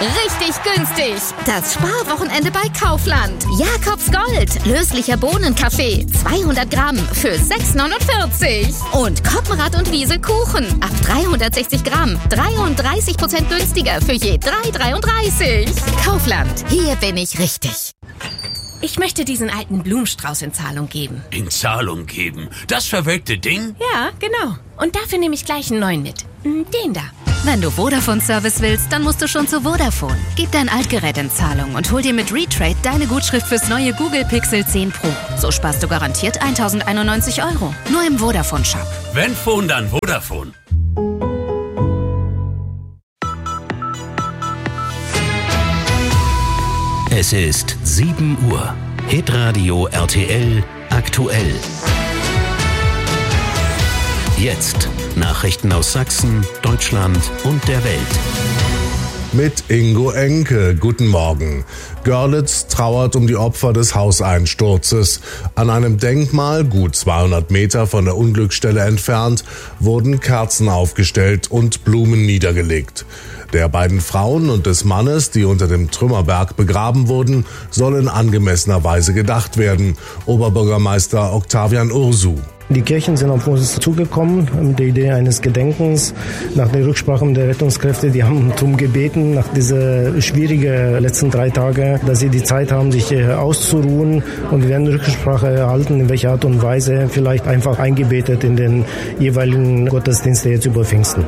Richtig günstig. Das Sparwochenende bei Kaufland. Jakobs Gold. Löslicher Bohnenkaffee. 200 Gramm für 6,49. Und Koppenrad und Wiese Kuchen. Ab 360 Gramm. 33% günstiger für je 3,33. Kaufland. Hier bin ich richtig. Ich möchte diesen alten Blumenstrauß in Zahlung geben. In Zahlung geben? Das verwelkte Ding? Ja, genau. Und dafür nehme ich gleich einen neuen mit. Den da. Wenn du Vodafone-Service willst, dann musst du schon zu Vodafone. Gib dein Altgerät in Zahlung und hol dir mit Retrade deine Gutschrift fürs neue Google Pixel 10 Pro. So sparst du garantiert 1.091 €. Nur im Vodafone-Shop. Wenn Phone, dann Vodafone. Es ist 7 Uhr. Hitradio RTL aktuell. Jetzt Nachrichten aus Sachsen, Deutschland und der Welt. Mit Ingo Enke. Guten Morgen. Görlitz trauert um die Opfer des Hauseinsturzes. An einem Denkmal, gut 200 Meter von der Unglücksstelle entfernt, wurden Kerzen aufgestellt und Blumen niedergelegt. Der beiden Frauen und des Mannes, die unter dem Trümmerberg begraben wurden, soll in angemessener Weise gedacht werden. Oberbürgermeister Octavian Ursu. Die Kirchen sind auf uns zugekommen mit der Idee eines Gedenkens. Nach den Rücksprachen der Rettungskräfte, die haben darum gebeten, nach dieser schwierigen letzten 3 Tage, dass sie die Zeit haben, sich auszuruhen. Und wir werden Rücksprache erhalten, in welcher Art und Weise, vielleicht einfach eingebettet in den jeweiligen Gottesdienste jetzt über Pfingsten.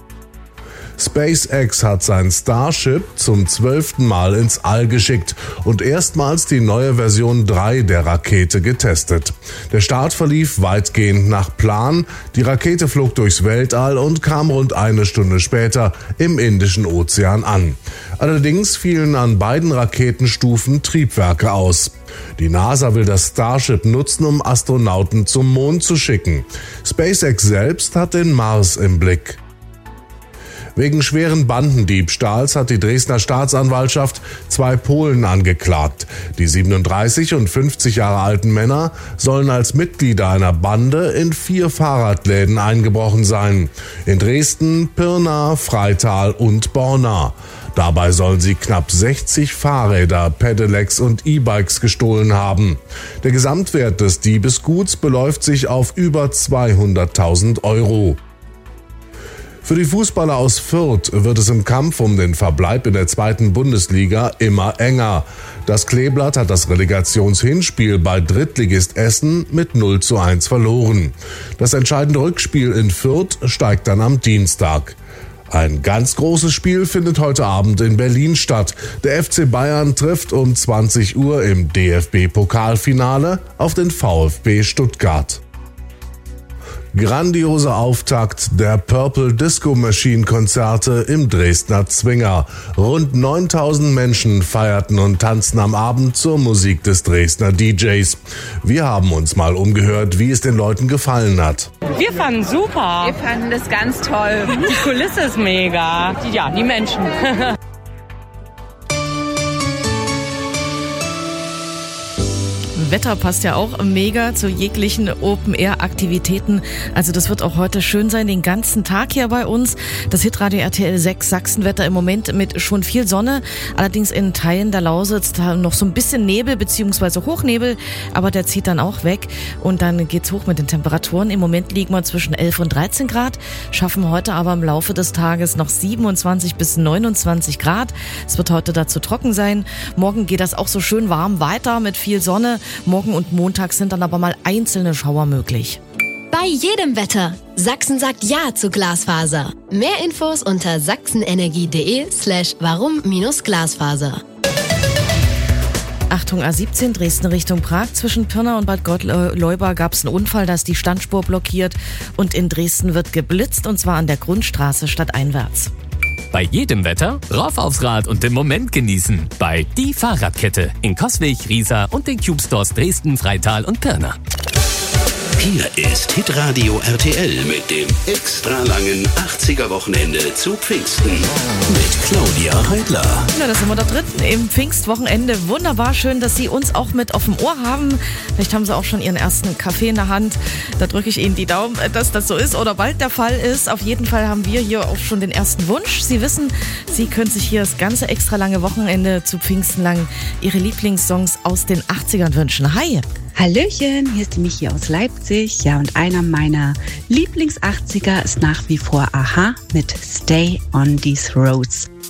SpaceX hat sein Starship zum 12. Mal ins All geschickt und erstmals die neue Version 3 der Rakete getestet. Der Start verlief weitgehend nach Plan. Die Rakete flog durchs Weltall und kam rund 1 Stunde später im Indischen Ozean an. Allerdings fielen an beiden Raketenstufen Triebwerke aus. Die NASA will das Starship nutzen, um Astronauten zum Mond zu schicken. SpaceX selbst hat den Mars im Blick. Wegen schweren Bandendiebstahls hat die Dresdner Staatsanwaltschaft 2 Polen angeklagt. Die 37 und 50 Jahre alten Männer sollen als Mitglieder einer Bande in 4 Fahrradläden eingebrochen sein. In Dresden, Pirna, Freital und Borna. Dabei sollen sie knapp 60 Fahrräder, Pedelecs und E-Bikes gestohlen haben. Der Gesamtwert des Diebesguts beläuft sich auf über 200.000 €. Für die Fußballer aus Fürth wird es im Kampf um den Verbleib in der 2. Bundesliga immer enger. Das Kleeblatt hat das Relegationshinspiel bei Drittligist Essen mit 0:1 verloren. Das entscheidende Rückspiel in Fürth steigt dann am Dienstag. Ein ganz großes Spiel findet heute Abend in Berlin statt. Der FC Bayern trifft um 20 Uhr im DFB-Pokalfinale auf den VfB Stuttgart. Grandioser Auftakt der Purple Disco Machine Konzerte im Dresdner Zwinger. Rund 9.000 Menschen feierten und tanzten am Abend zur Musik des Dresdner DJs. Wir haben uns mal umgehört, wie es den Leuten gefallen hat. Wir fanden super. Wir fanden das ganz toll. Die Kulisse ist mega. Die Menschen. Wetter passt ja auch mega zu jeglichen Open-Air-Aktivitäten. Also das wird auch heute schön sein, den ganzen Tag hier bei uns. Das Hitradio RTL 6 Sachsenwetter im Moment mit schon viel Sonne. Allerdings in Teilen der Lausitz noch so ein bisschen Nebel bzw. Hochnebel. Aber der zieht dann auch weg. Und dann geht's hoch mit den Temperaturen. Im Moment liegen wir zwischen 11 und 13 Grad. Schaffen heute aber im Laufe des Tages noch 27 bis 29 Grad. Es wird heute dazu trocken sein. Morgen geht das auch so schön warm weiter mit viel Sonne. Morgen und Montag sind dann aber mal einzelne Schauer möglich. Bei jedem Wetter. Sachsen sagt Ja zu Glasfaser. Mehr Infos unter sachsenenergie.de/warum-Glasfaser. Achtung, A17 Dresden Richtung Prag. Zwischen Pirna und Bad Gottleuba gab es einen Unfall, da ist die Standspur blockiert. Und in Dresden wird geblitzt, und zwar an der Grundstraße stadteinwärts. Bei jedem Wetter rauf aufs Rad und den Moment genießen. Bei Die Fahrradkette in Coswig, Riesa und den Cube Stores Dresden, Freital und Pirna. Hier ist Hitradio RTL mit dem extra langen 80er-Wochenende zu Pfingsten. Mit Claudia Heidler. Ja, das sind wir da drin im Pfingstwochenende. Wunderbar, schön, dass Sie uns auch mit auf dem Ohr haben. Vielleicht haben Sie auch schon Ihren ersten Kaffee in der Hand. Da drücke ich Ihnen die Daumen, dass das so ist oder bald der Fall ist. Auf jeden Fall haben wir hier auch schon den ersten Wunsch. Sie wissen, Sie können sich hier das ganze extra lange Wochenende zu Pfingsten lang Ihre Lieblingssongs aus den 80ern wünschen. Hi! Hallöchen, hier ist die Michi aus Leipzig. Ja, und einer meiner Lieblings-80er ist nach wie vor Aha mit Stay on These Roads.